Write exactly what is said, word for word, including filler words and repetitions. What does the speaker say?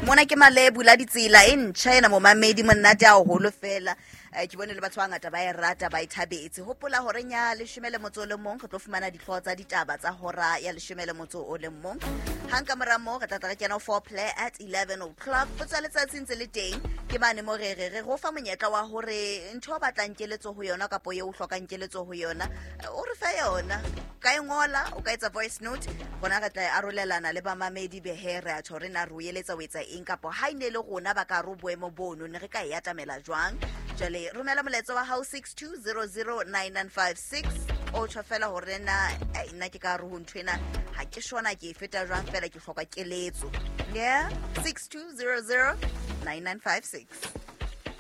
Mona ke Malebu la ditsela e ntšha ena mo mamedi monate a holo fela ke bone le batho ba ngata ba e rata ba ithabetse hopola hore nya leshome le motso le mong re tlo fumana ditlho tsa ditaba tsa hora ya leshome le motso o le mong hang ka mora mo re tla tla kena four play at eleven o'clock botsa letsatsi ntse le teng ke mane mo re re re go fa monyetla wa hore ntho ba tlang keletso ho yona kapo ye o hlokang keletso ho yona o re fa yona ka ngola o ka etsa voice note bona re tla arolelana le ba mamedi behere a tshore na rueletsa o etsa eng kapo ha ine le rona ba ka ro boemo bono ne re ka e atamela jwang jale romela moletso wa hao six two zero zero nine nine five six o tshofela hore na nna ke ka ro ho nthwena ha ke shona ke feta jwang fela ke hloka keletso yeah six two zero zero nine nine five six